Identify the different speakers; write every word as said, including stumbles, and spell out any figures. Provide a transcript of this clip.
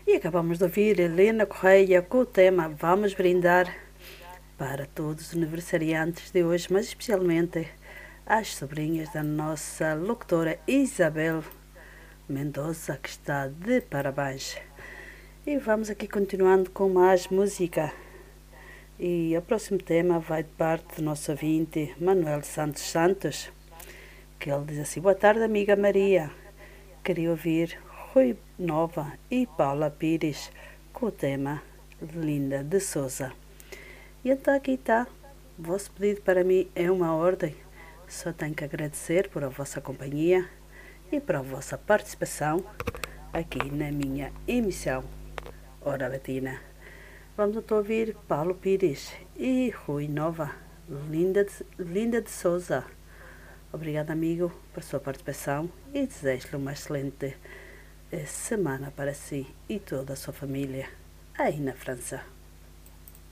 Speaker 1: E acabamos de ouvir Helena Correia com o tema Vamos Brindar para todos os aniversariantes de hoje, mas especialmente às sobrinhas da nossa locutora Isabel Mendoza, que está de parabéns. E vamos aqui continuando com mais música. E o próximo tema vai de parte do nosso ouvinte Manuel Santos Santos, que ele diz assim: boa tarde, amiga Maria. Queria ouvir Rui Nova e Paula Pires com o tema Linda de Souza. E então aqui está. O vosso pedido para mim é uma ordem. Só tenho que agradecer por a vossa companhia e por a vossa participação aqui na minha emissão Hora Latina. Vamos então ouvir Paulo Pires e Rui Nova, Linda de, Linda de Souza. Obrigado, amigo, por sua participação e desejo-lhe uma excelente semana para si e toda a sua família aí na França.